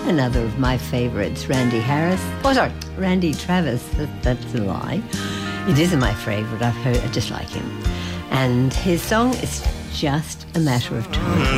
another of my favourites, Randy Harris. Oh, sorry, Randy Travis. That's a lie. It isn't my favourite. I just like him. And his song is Just a Matter of Time.